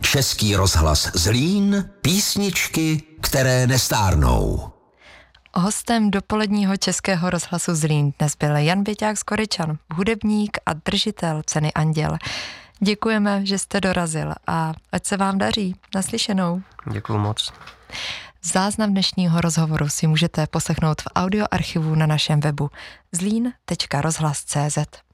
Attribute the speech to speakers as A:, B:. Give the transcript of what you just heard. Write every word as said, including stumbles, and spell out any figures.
A: Český rozhlas Zlín, písničky, které nestárnou.
B: Hostem dopoledního Českého rozhlasu Zlín dnes byl Jan Běťák Skoričan, hudebník a držitel ceny Anděl. Děkujeme, že jste dorazil a ať se vám daří. Naslyšenou.
C: Děkuju moc.
B: Záznam dnešního rozhovoru si můžete poslechnout v audioarchivu na našem webu zlín tečka rozhlas tečka cé zet.